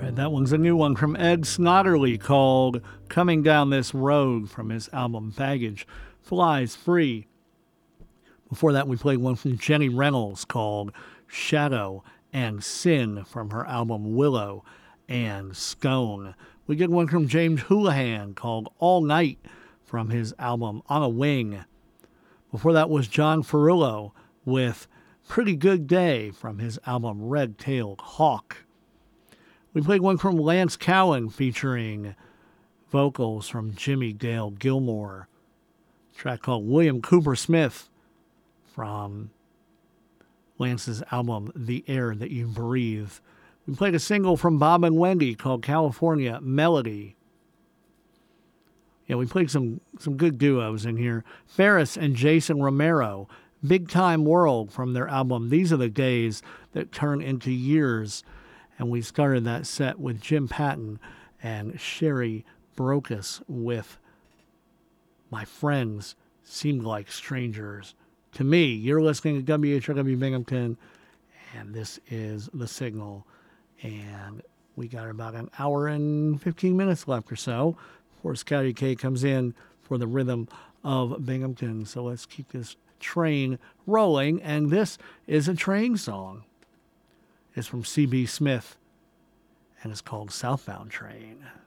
And that one's a new one from Ed Snodderly called Coming Down This Road from his album Baggage Flies Free. Before that, we played one from Jenny Reynolds called Shadow and Sin from her album Willow and Scone. We did one from James Houlihan called All Night from his album On a Wing. Before that was John Ferrillo with Pretty Good Day from his album Red-Tailed Hawk. We played one from Lance Cowan featuring vocals from Jimmy Dale Gilmore. A track called William Cooper Smith from Lance's album The Air That You Breathe. We played a single from Bob and Wendy called California Melody. Yeah, we played some good duos in here. Ferris and Jason Romero, Big Time World from their album These Are the Days That Turn Into Years. And we started that set with Jim Patton and Sherry Brokus with My Friends Seemed Like Strangers to Me. You're listening to WHRW Binghamton, and this is The Signal. And we got about an hour and 15 minutes left or so before Scotty K comes in for the rhythm of Binghamton. So let's keep this train rolling. And this is a train song. It's from C.B. Smith, and it's called Southbound Train.